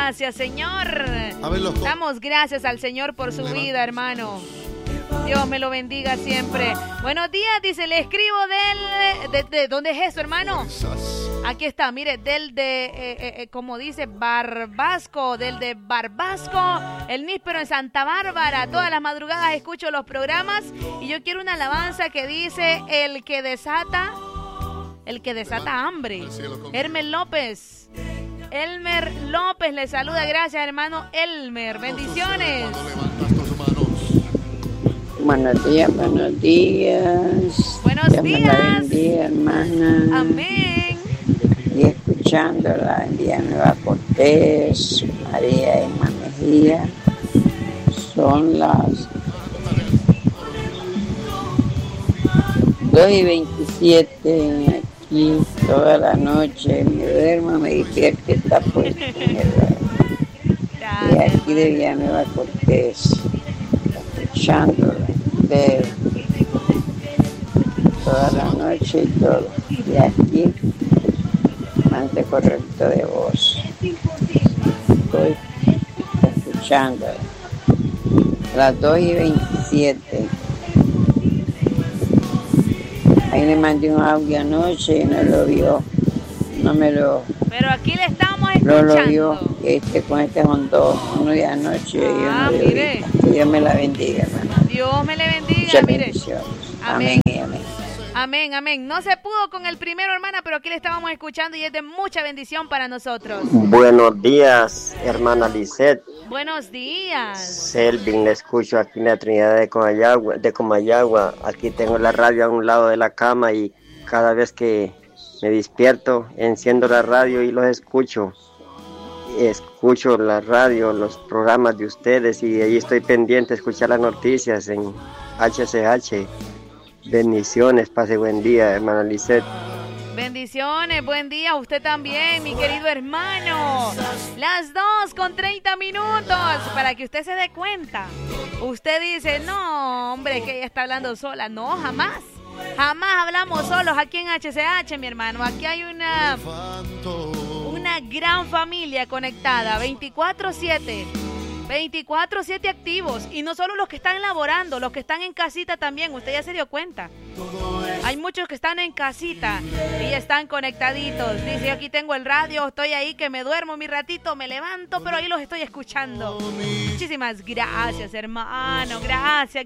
gracias, Señor. Damos gracias al Señor por su vida, hermano. Dios me lo bendiga siempre. Buenos días, dice, le escribo ¿de dónde es eso, hermano? Aquí está, mire, como dice, Barbasco, del de Barbasco, el níspero en Santa Bárbara. Todas las madrugadas escucho los programas y yo quiero una alabanza que dice, el que desata hambre. Elmer López le saluda, gracias, hermano Elmer, bendiciones. Buenos días. Buenos días. Dios me la bendiga, hermana. Amén. Y escuchándola, Villanueva Cortés, María Emma Mejía. Son las 2:27 aquí toda la noche. Me duermo, me despierto, está puesto en el radio. Y aquí de Villanueva Cortés, escuchándola toda la noche y todo. Y aquí, mante correcto de voz. Estoy escuchándola. Las 2:27. Ahí le mandé un audio anoche y no lo vio. No me lo... Pero aquí le estamos escuchando. No lo vio. Con este hondo, uno de anoche. Mire. Dios me la bendiga, hermano. Dios me le bendiga, muchas mire. Bendiciones. Amén. Amén. Amén, amén. No se pudo con el primero, hermana, pero aquí le estábamos escuchando y es de mucha bendición para nosotros. Buenos días, hermana Lisette. Buenos días. Selvin, le escucho aquí en la Trinidad de Comayagua. Aquí tengo la radio a un lado de la cama y cada vez que me despierto, enciendo la radio y los escucho. Escucho la radio, los programas de ustedes y ahí estoy pendiente de escuchar las noticias en HCH. Bendiciones, pase buen día, hermana Lisette. Bendiciones, buen día a usted también, mi querido hermano. Las 2:30 para que usted se dé cuenta. Usted dice, no, hombre, que ella está hablando sola. No, jamás. Jamás hablamos solos aquí en HCH, mi hermano. Aquí hay una gran familia conectada, 24/7. 24/7 activos. Y no solo los que están laborando, los que están en casita también. Usted ya se dio cuenta. Hay muchos que están en casita y están conectaditos. Dice, yo aquí tengo el radio, estoy ahí que me duermo mi ratito, me levanto, pero ahí los estoy escuchando. Muchísimas gracias, hermano. Gracias.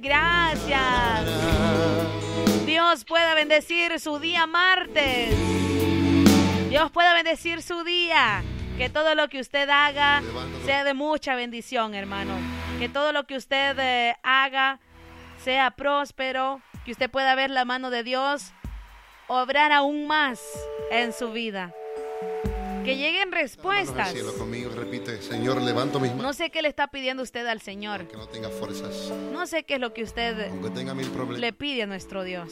Dios pueda bendecir su día martes. Dios pueda bendecir su día. Que todo lo que usted haga sea de mucha bendición, hermano. Que todo lo que usted haga sea próspero. Que usted pueda ver la mano de Dios obrar aún más en su vida. Que lleguen respuestas. Señor, levanto mis manos. No sé qué le está pidiendo usted al Señor. Que no tenga fuerzas. No sé qué es lo que usted le pide a nuestro Dios.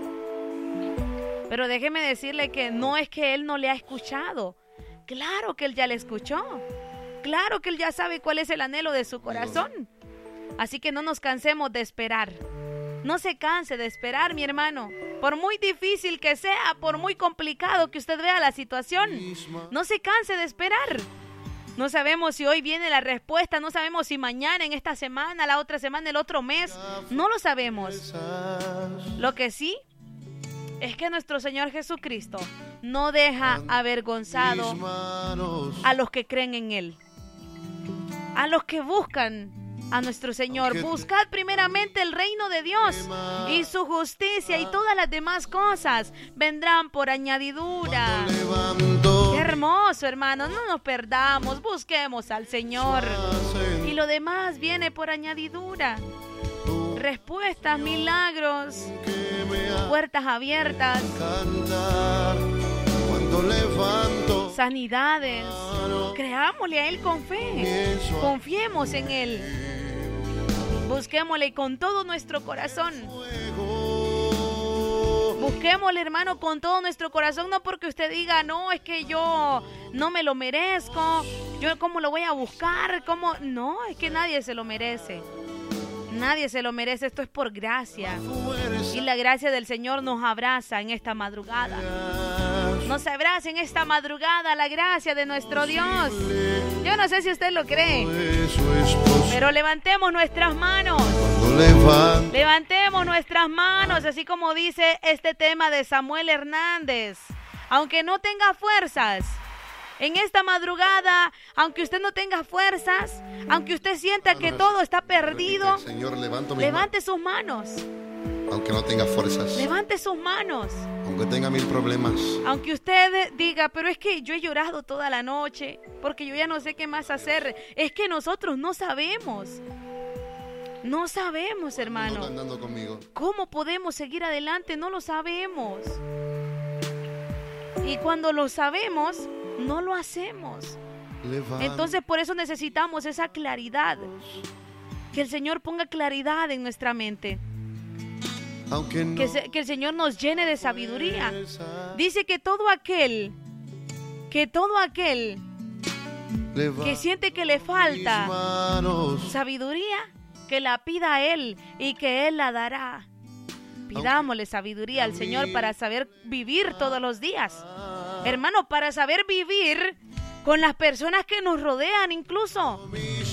Pero déjeme decirle que no es que Él no le ha escuchado. Claro que Él ya le escuchó. Claro que Él ya sabe cuál es el anhelo de su corazón. Así que no nos cansemos de esperar. No se canse de esperar, mi hermano. Por muy difícil que sea, por muy complicado que usted vea la situación, no se canse de esperar. No sabemos si hoy viene la respuesta, no sabemos si mañana, en esta semana, la otra semana, el otro mes. No lo sabemos. Lo que sí es que nuestro Señor Jesucristo no deja avergonzado a los que creen en Él, a los que buscan a nuestro Señor. Buscad primeramente el reino de Dios y su justicia, y todas las demás cosas vendrán por añadidura. Qué hermoso, hermano. No nos perdamos, busquemos al Señor y lo demás viene por añadidura. Respuestas, milagros, puertas abiertas, sanidades. Creámosle a Él con fe. Confiemos en Él. Busquémosle con todo nuestro corazón. Busquémosle, hermano, con todo nuestro corazón. No porque usted diga, no, es que yo no me lo merezco. Yo, ¿cómo lo voy a buscar? ¿Cómo? No, es que nadie se lo merece. Nadie se lo merece, esto es por gracia. Y la gracia del Señor nos abraza en esta madrugada. nos abrace en esta madrugada la gracia de nuestro Dios. Yo no sé si usted lo cree, pero levantemos nuestras manos. Levantemos nuestras manos, así como dice este tema de Samuel Hernández. Aunque no tenga fuerzas, en esta madrugada, aunque usted no tenga fuerzas, aunque usted sienta que todo está perdido, Señor, levante sus manos. Aunque no tenga fuerzas. Levante sus manos. Aunque tenga 1000 problemas. Aunque usted diga, pero es que yo he llorado toda la noche, porque yo ya no sé qué más hacer. Es que nosotros no sabemos. No sabemos, hermano. No andando conmigo. ¿Cómo podemos seguir adelante? No lo sabemos. Y cuando lo sabemos, no lo hacemos. Entonces por eso necesitamos esa claridad. Que el Señor ponga claridad en nuestra mente. Que el Señor nos llene de sabiduría. Dice que todo aquel que siente que le falta sabiduría, que la pida a Él y que Él la dará. Pidámosle sabiduría al Señor para saber vivir todos los días. Hermano, para saber vivir con las personas que nos rodean incluso.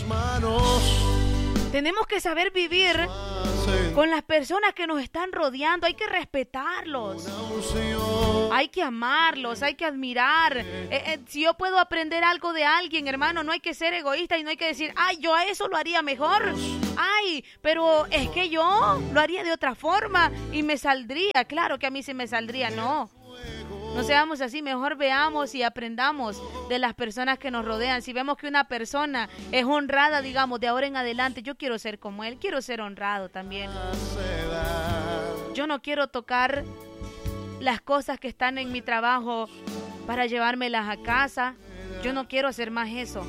Tenemos que saber vivir con las personas que nos están rodeando. Hay que respetarlos. Hay que amarlos, hay que admirar. Si yo puedo aprender algo de alguien, hermano, no hay que ser egoísta y no hay que decir, ay, yo a eso lo haría mejor. Ay, pero es que yo lo haría de otra forma y me saldría. Claro que a mí sí me saldría, no. No seamos así, mejor veamos y aprendamos de las personas que nos rodean. Si vemos que una persona es honrada, digamos, de ahora en adelante, yo quiero ser como él, quiero ser honrado también. Yo no quiero tocar las cosas que están en mi trabajo para llevármelas a casa. Yo no quiero hacer más eso.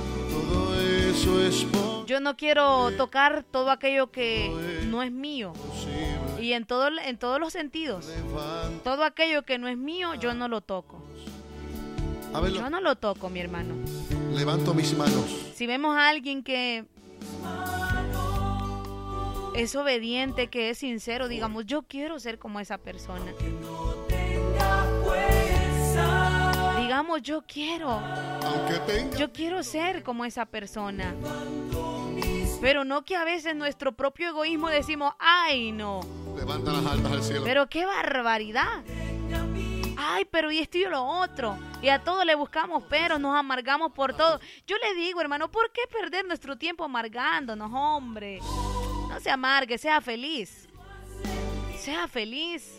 Yo no quiero tocar todo aquello que no es mío. Y en todos los sentidos. Todo aquello que no es mío, yo no lo toco. Yo no lo toco, mi hermano. Levanto mis manos. Si vemos a alguien que es obediente, que es sincero, digamos, yo quiero ser como esa persona. Digamos, yo quiero ser como esa persona. Pero no que a veces nuestro propio egoísmo decimos, ay, no. Levanta las almas al cielo. Pero qué barbaridad. Ay, pero y esto y lo otro. Y a todo le buscamos pero, nos amargamos por todo. Yo le digo, hermano, ¿por qué perder nuestro tiempo amargándonos, hombre? No se amargue, sea feliz. Sea feliz.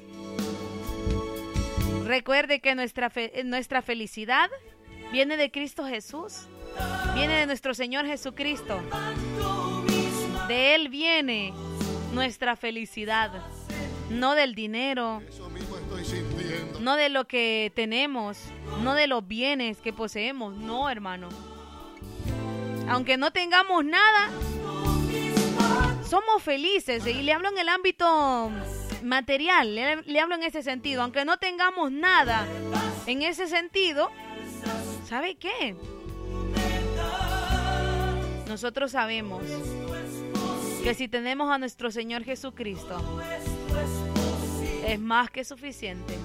Recuerde que nuestra felicidad viene de Cristo Jesús. Viene de nuestro Señor Jesucristo. De Él viene nuestra felicidad. No del dinero. No de lo que tenemos. No de los bienes que poseemos. No, hermano. Aunque no tengamos nada, somos felices. Y le hablo en el ámbito material. Le hablo en ese sentido. Aunque no tengamos nada en ese sentido, ¿sabe qué? Nosotros sabemos que si tenemos a nuestro Señor Jesucristo, es más que suficiente.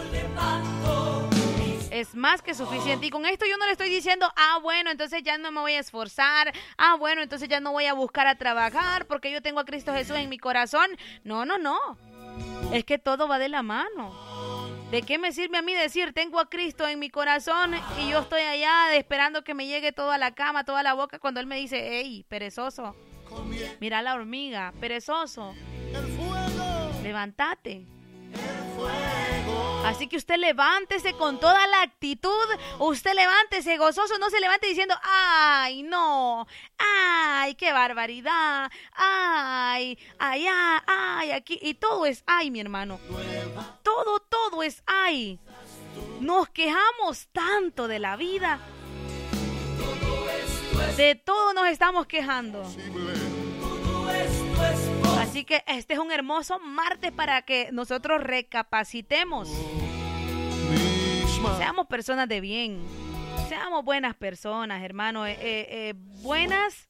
Es más que suficiente. Y con esto yo no le estoy diciendo, bueno, entonces ya no me voy a esforzar. Bueno, entonces ya no voy a buscar a trabajar porque yo tengo a Cristo Jesús en mi corazón. No. Es que todo va de la mano. ¿De qué me sirve a mí decir, tengo a Cristo en mi corazón y yo estoy allá esperando que me llegue todo a la cama, toda la boca, cuando Él me dice, hey, perezoso, mira la hormiga, perezoso, levántate. Así que usted levántese con toda la actitud, usted levántese gozoso, no se levante diciendo, ay, no, ay, qué barbaridad, ay, allá, ay, aquí, y todo es ay, mi hermano, todo es ay. Nos quejamos tanto de la vida, de todo nos estamos quejando. Así que este es un hermoso martes para que nosotros recapacitemos. Seamos personas de bien. Seamos buenas personas, hermano. Buenas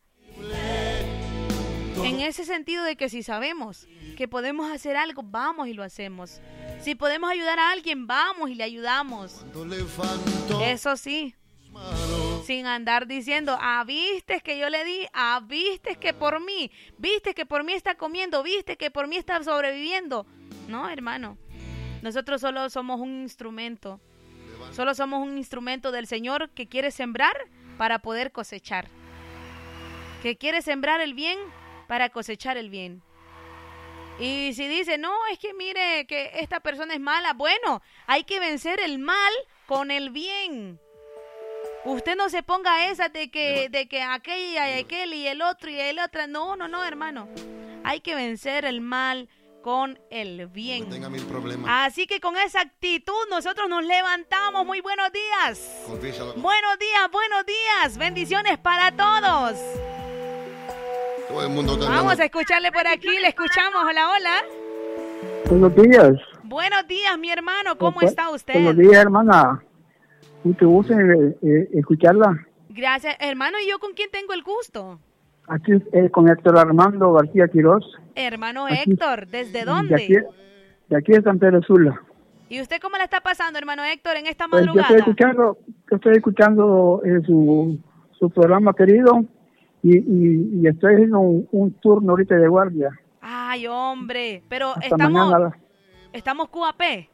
en ese sentido de que si sabemos que podemos hacer algo, vamos y lo hacemos. Si podemos ayudar a alguien, vamos y le ayudamos. Eso sí. Sin andar diciendo, viste que yo le di, viste que por mí está comiendo, viste que por mí está sobreviviendo. No, hermano, nosotros solo somos un instrumento. Solo somos un instrumento del Señor que quiere sembrar para poder cosechar. Que quiere sembrar el bien para cosechar el bien. Y si dice, no, es que mire que esta persona es mala, bueno, hay que vencer el mal con el bien. Usted no se ponga esa de que aquella y aquel y el otro y el otro. No, hermano. Hay que vencer el mal con el bien. Tenga mil problemas. Así que con esa actitud nosotros nos levantamos. Muy buenos días. Confiésalo. Buenos días. Bendiciones para todos. Todo el mundo está Vamos a escucharle por aquí. Le escuchamos. Hola. Buenos días. Buenos días, mi hermano. ¿Cómo está usted? Buenos días, hermana. Mucho gusto escucharla. Gracias, hermano. ¿Y yo con quién tengo el gusto? Aquí con Héctor Armando García Quiroz. Hermano Aquí, Héctor, ¿desde dónde? De aquí de San Pedro Sula. ¿Y usted cómo la está pasando, hermano Héctor, en esta Pues madrugada? yo estoy escuchando su programa querido y estoy haciendo un turno ahorita de guardia. Ay, hombre, pero Hasta mañana. estamos QAP.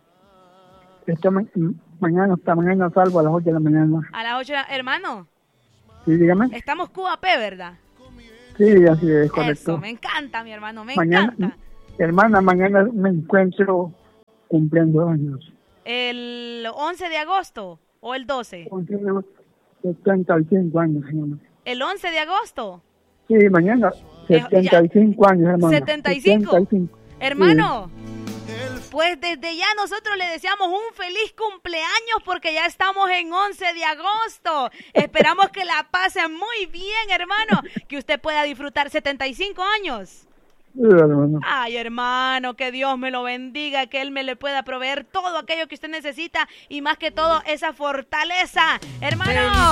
Mañana salvo a las 8 de la mañana. A las 8 hermano. Sí, dígame. Estamos QAP, ¿verdad? Sí, así es, correcto. Eso, me encanta, mi hermano, me Mañana, encanta. Hermana, mañana me encuentro cumpliendo años. ¿El 11 de agosto o el 12? 75 años, hermano. ¿El 11 de agosto? Sí, mañana. 75 años, hermano. 75. Hermano, sí. Pues desde ya nosotros le deseamos un feliz cumpleaños porque ya estamos en 11 de agosto. Esperamos que la pase muy bien, hermano. Que usted pueda disfrutar 75 años. Sí, hermano. Ay, hermano, que Dios me lo bendiga, que Él me le pueda proveer todo aquello que usted necesita y más que todo esa fortaleza. Hermano.